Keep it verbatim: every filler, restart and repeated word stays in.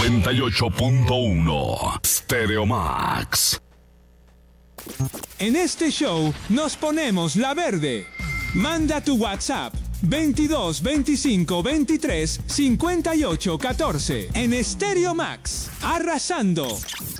noventa y ocho punto uno Stereo Max. En este show nos ponemos la verde. Manda tu WhatsApp veintidós veinticinco veintitrés cincuenta y ocho catorce en Stereo Max, arrasando.